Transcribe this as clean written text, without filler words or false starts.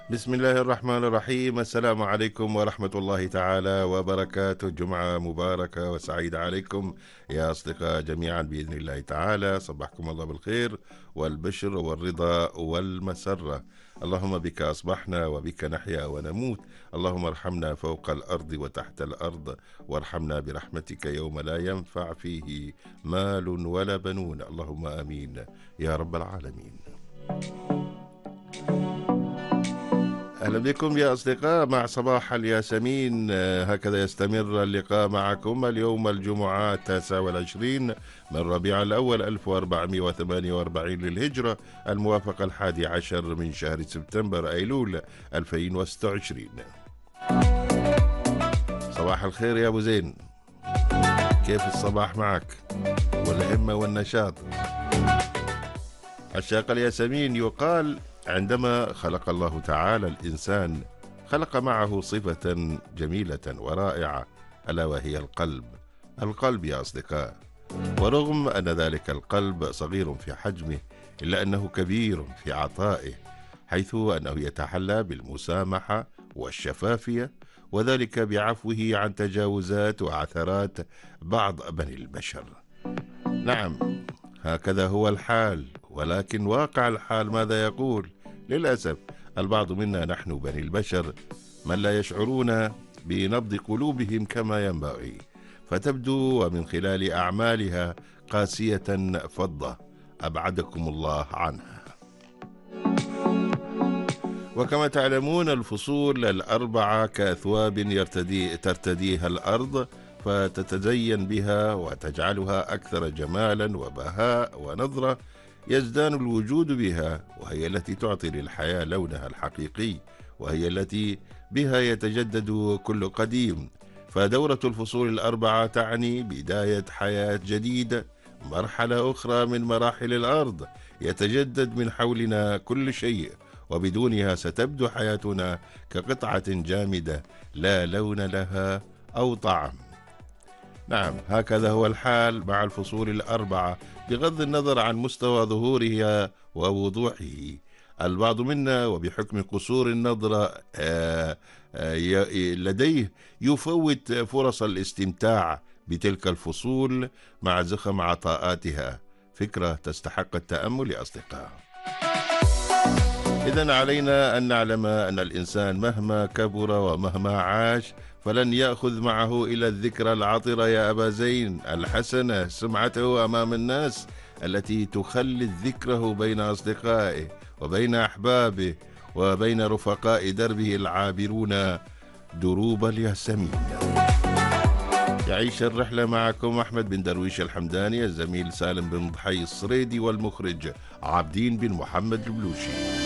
بسم الله الرحمن الرحيم. السلام عليكم ورحمة الله تعالى وبركاته. جمعة مباركة وسعيدة عليكم يا أصدقاء جميعا بإذن الله تعالى. صبحكم الله بالخير والبشر والرضا والمسرة. اللهم بك أصبحنا وبك نحيا ونموت. اللهم ارحمنا فوق الأرض وتحت الأرض، وارحمنا برحمتك يوم لا ينفع فيه مال ولا بنون. اللهم آمين يا رب العالمين. أهلا بكم يا أصدقاء مع صباح الياسمين. هكذا يستمر اللقاء معكم اليوم الجمعة 29 من ربيع الأول 1448 للهجرة، الموافق 11 من شهر سبتمبر أيلول 2026. صباح الخير يا أبو زين، كيف الصباح معك والهمة والنشاط؟ عشاق الياسمين، يقال عندما خلق الله تعالى الإنسان خلق معه صفة جميلة ورائعة، ألا وهي القلب. القلب يا أصدقاء، ورغم أن ذلك القلب صغير في حجمه إلا أنه كبير في عطائه، حيث أنه يتحلى بالمسامحة والشفافية، وذلك بعفوه عن تجاوزات وعثرات بعض بني البشر. نعم، هكذا هو الحال، ولكن واقع الحال ماذا يقول؟ للأسف البعض منا نحن بني البشر من لا يشعرون بنبض قلوبهم كما ينبغي، فتبدو من خلال أعمالها قاسية فضة أبعدكم الله عنها. وكما تعلمون الفصول الأربعة كأثواب ترتديها الأرض فتتزين بها وتجعلها أكثر جمالا وبهاء ونظرة، يزدان الوجود بها، وهي التي تعطي للحياة لونها الحقيقي، وهي التي بها يتجدد كل قديم. فدورة الفصول الأربعة تعني بداية حياة جديدة، مرحلة أخرى من مراحل الأرض، يتجدد من حولنا كل شيء، وبدونها ستبدو حياتنا كقطعة جامدة لا لون لها أو طعم. نعم، هكذا هو الحال مع الفصول الأربعة بغض النظر عن مستوى ظهورها ووضوحه. البعض منا وبحكم قصور النظرة لديه يفوت فرص الاستمتاع بتلك الفصول مع زخم عطاءاتها. فكرة تستحق التأمل يا أصدقاء. إذن علينا أن نعلم أن الإنسان مهما كبر ومهما عاش فلن يأخذ معه إلى الذكرى العطرة يا أبا زين الحسنة، سمعته أمام الناس التي تخلد ذكره بين أصدقائه وبين أحبابه وبين رفقاء دربه العابرون دروب الياسمين. يعيش الرحلة معكم أحمد بن درويش الحمداني، الزميل سالم بن ضحي الصريدي، والمخرج عابدين بن محمد البلوشي.